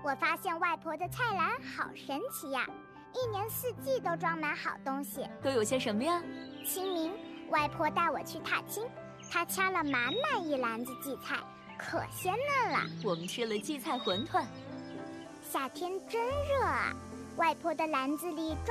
我发现外婆的菜篮好神奇呀，一年四季都装满好东西。 都有些什么呀？ 清明，外婆带我去踏青，她掐了满满一篮子荠菜，可鲜嫩了。 我们吃了荠菜馄饨。 夏天真热啊，外婆的篮子里